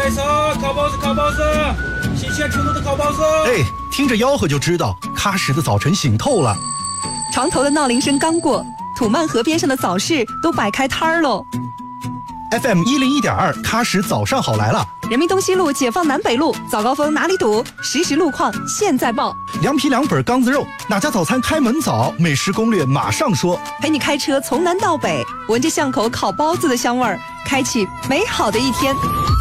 来一首烤包子，烤包子，新鲜出炉的烤包子。 哎，听着吆喝就知道喀什的早晨醒透了。 床头的闹铃声刚过，土曼河边上的早市都摆开摊儿喽。 FM 101.2，喀什早上好来了。 人民东西路、解放南北路早高峰哪里堵？实时路况现在报。 凉皮2本缸子肉，哪家早餐开门早？美食攻略马上说。 陪你开车从南到北，闻着巷口烤包子的香味儿，开启美好的一天。